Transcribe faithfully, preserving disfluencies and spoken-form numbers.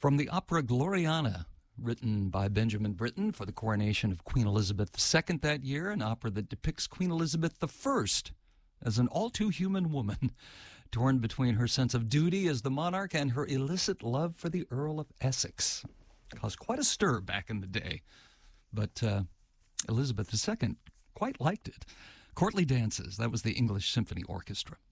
From the opera Gloriana, written by Benjamin Britten for the coronation of Queen Elizabeth the Second that year, an opera that depicts Queen Elizabeth the First as an all-too-human woman, torn between her sense of duty as the monarch and her illicit love for the Earl of Essex. Caused quite a stir back in the day, but uh, Elizabeth the Second quite liked it. Courtly Dances, that was the English Symphony Orchestra.